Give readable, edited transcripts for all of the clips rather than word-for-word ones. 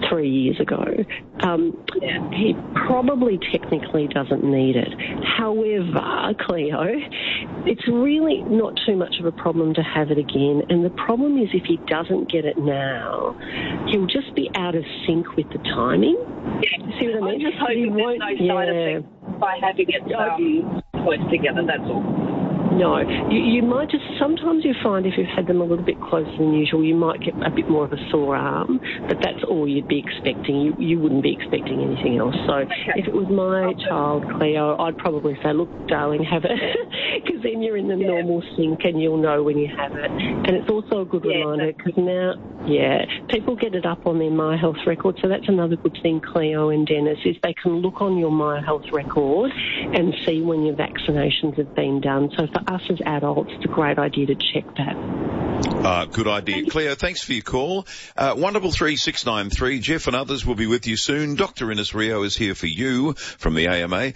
3 years ago, he probably technically doesn't need it. However, Cleo, it's really not too much of a problem to have it again. And the problem is if he doesn't get it now, he'll just be out of sync with the timing. Yeah. See what I mean? I'm just hoping there's no side effects by having it close together, that's all. No, you might just, sometimes you find if you've had them a little bit closer than usual, you might get a bit more of a sore arm, but that's all you'd be expecting. You wouldn't be expecting anything else. So if it was my child, Cleo, I'd probably say, look, darling, have it, because then you're in the normal sync and you'll know when you have it. And it's also a good reminder, because now, people get it up on their My Health record, so that's another good thing, Cleo and Dennis, is they can look on your My Health record and see when your vaccinations have been done. So for us as adults, it's a great idea to check that. Good idea. Cleo, thanks for your call. 133693. Jeff and others will be with you soon. Dr. Ines Rio is here for you from the AMA.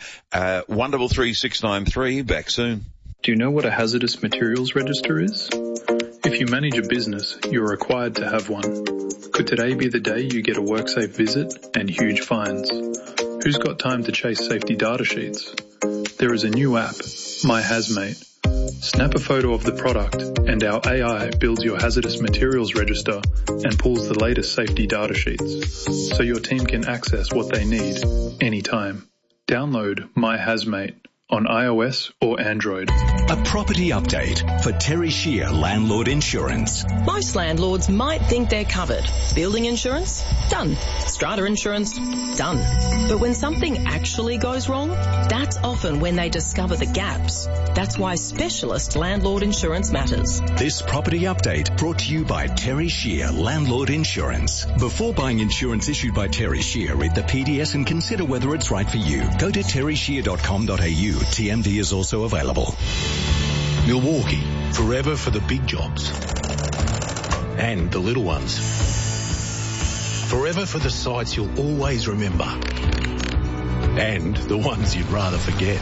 133693. Back soon. Do you know what a hazardous materials register is? If you manage a business, you're required to have one. Could today be the day you get a WorkSafe visit and huge fines? Who's got time to chase safety data sheets? There is a new app, My Hazmate. Snap a photo of the product and our AI builds your hazardous materials register and pulls the latest safety data sheets so your team can access what they need anytime. Download My Hazmate on iOS or Android. A property update for Terry Shear Landlord Insurance. Most landlords might think they're covered. Building insurance? Done. Strata insurance? Done. But when something actually goes wrong, that's often when they discover the gaps. That's why specialist landlord insurance matters. This property update brought to you by Terry Shear Landlord Insurance. Before buying insurance issued by Terry Shear, read the PDS and consider whether it's right for you. Go to terryshear.com.au. TMD is also available. Milwaukee, forever for the big jobs and the little ones. Forever for the sights you'll always remember and the ones you'd rather forget.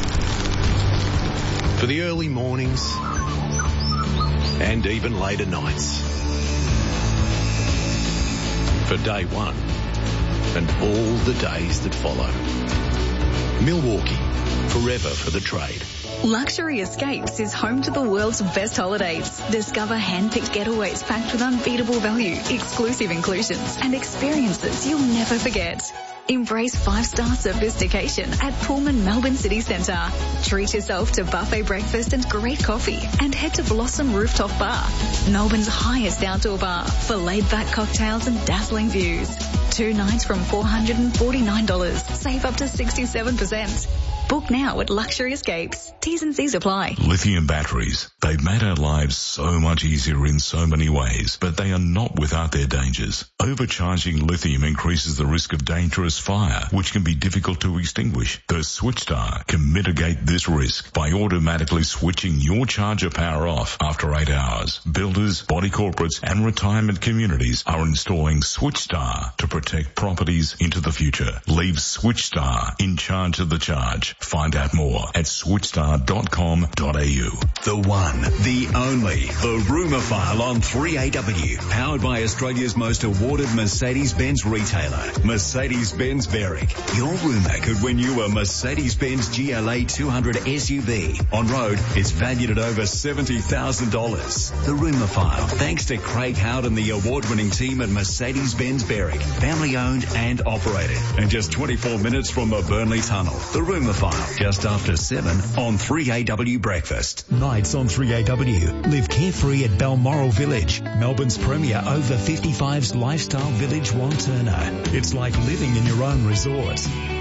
For the early mornings and even later nights. For day one and all the days that follow. Milwaukee, forever for the trade. Luxury Escapes is home to the world's best holidays. Discover hand-picked getaways packed with unbeatable value, exclusive inclusions, and experiences you'll never forget. Embrace 5-star sophistication at Pullman Melbourne City Centre. Treat yourself to buffet breakfast and great coffee, and head to Blossom Rooftop Bar, Melbourne's highest outdoor bar, for laid-back cocktails and dazzling views. 2 nights from $449. Save up to 67%. Book now at Luxury Escapes. T's and C's apply. Lithium batteries. They've made our lives so much easier in so many ways, but they are not without their dangers. Overcharging lithium increases the risk of dangerous fire, which can be difficult to extinguish. The SwitchStar can mitigate this risk by automatically switching your charger power off after 8 hours. Builders, body corporates and retirement communities are installing SwitchStar to protect properties into the future. Leave SwitchStar in charge of the charge. Find out more at switchstar.com.au. The one, the only, the Rumour File on 3AW. Powered by Australia's most awarded Mercedes-Benz retailer, Mercedes-Benz Berwick. Your rumour could win you a Mercedes-Benz GLA 200 SUV. On road, it's valued at over $70,000. The Rumour File, thanks to Craig Howard and the award-winning team at Mercedes-Benz Berwick. Family owned and operated. And just 24 minutes from the Burnley Tunnel. The Rumour File, just after 7 on 3AW Breakfast. Nights on 3AW. Live carefree at Balmoral Village, Melbourne's premier over 55s lifestyle village, Wanturna. It's like living in your own resort.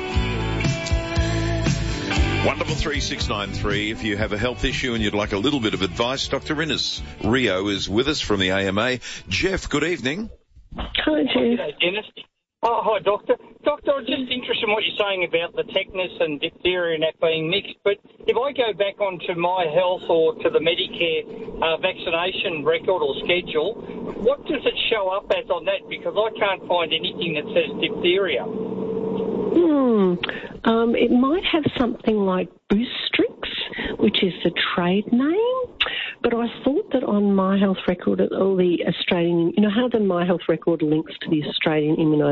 133693. If you have a health issue and you'd like a little bit of advice, Dr. Ines Rio is with us from the AMA. Jeff, good evening. Hi, Jeff. G'day, Dennis. Oh, hi, Doctor. Doctor, I'm just interested in what you're saying about the tetanus and diphtheria and that being mixed, but if I go back onto My Health or to the Medicare vaccination record or schedule, what does it show up as on that? Because I can't find anything that says diphtheria. It might have something like Boostrix, which is the trade name. But I thought that on My Health record, all the Australian, you know how the My Health record links to the Australian immunisation